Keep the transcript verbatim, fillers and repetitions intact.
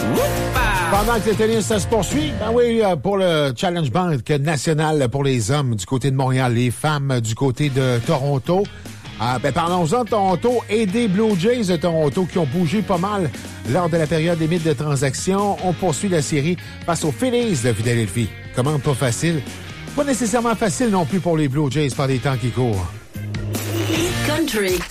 Pendant que le tennis ça se poursuit, ben oui, pour le Challenge Bank national pour les hommes du côté de Montréal, les femmes du côté de Toronto. Euh, ben parlons-en de Toronto et des Blue Jays de Toronto qui ont bougé pas mal lors de la période limite de transaction. On poursuit la série face aux Phillies de Philadelphie. Commande pas facile. Pas nécessairement facile non plus pour les Blue Jays par les temps qui courent. Country.